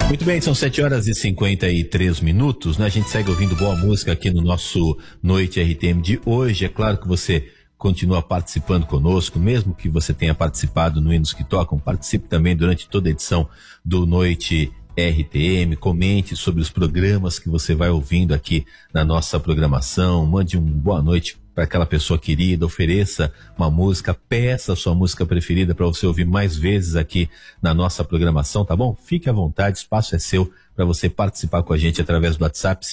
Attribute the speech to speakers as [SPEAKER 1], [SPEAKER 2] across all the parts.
[SPEAKER 1] Muito bem, são 7h53, né? A gente segue ouvindo boa música aqui no nosso Noite RTM de hoje. É claro que você continua participando conosco, mesmo que você tenha participado no Hinos que Tocam, participe também durante toda a edição do Noite RTM, comente sobre os programas que você vai ouvindo aqui na nossa programação, mande boa noite para aquela pessoa querida, ofereça uma música, peça a sua música preferida para você ouvir mais vezes aqui na nossa programação, tá bom? Fique à vontade, espaço é seu para você participar com a gente através do WhatsApp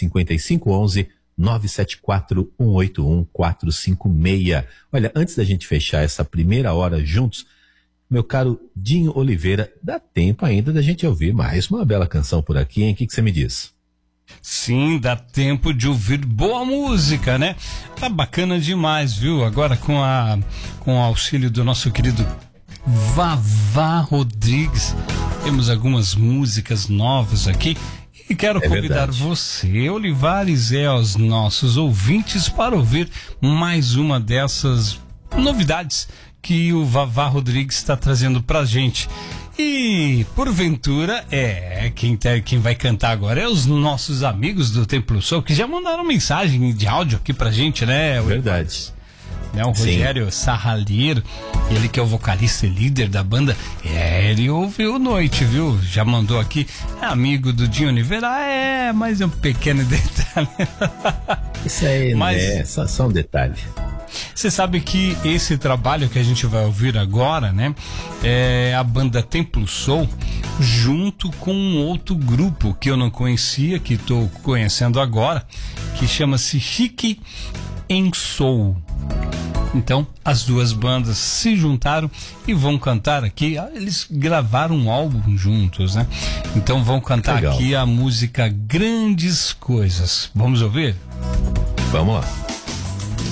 [SPEAKER 1] 5511-974-181-456. Olha, antes da gente fechar essa primeira hora juntos, meu caro Dinho Oliveira, dá tempo ainda da gente ouvir mais uma bela canção por aqui, hein? O que você me diz?
[SPEAKER 2] Sim, dá tempo de ouvir boa música, né? Tá bacana demais, viu? Agora com o auxílio do nosso querido Vavá Rodrigues, temos algumas músicas novas aqui. E quero convidar você, Olivares, e aos nossos ouvintes para ouvir mais uma dessas novidades que o Vavá Rodrigues está trazendo pra gente. E, porventura, quem vai cantar agora é os nossos amigos do Templo Soul, que já mandaram mensagem de áudio aqui pra gente, né?
[SPEAKER 1] Verdade.
[SPEAKER 2] O Rogério Sarralheiro, ele que é o vocalista e líder da banda, ele ouviu Noite, viu? Já mandou aqui, é amigo do Dinho Oliveira, mas é um pequeno detalhe.
[SPEAKER 1] Isso aí, mas só um detalhe.
[SPEAKER 2] Você sabe que esse trabalho que a gente vai ouvir agora, né, é a banda Templo Soul, junto com um outro grupo que eu não conhecia, que estou conhecendo agora, que chama-se Chique em Soul. Então, as duas bandas se juntaram e vão cantar aqui. Eles gravaram um álbum juntos, né? Então, vão cantar aqui a música Grandes Coisas. Vamos ouvir?
[SPEAKER 1] Vamos lá.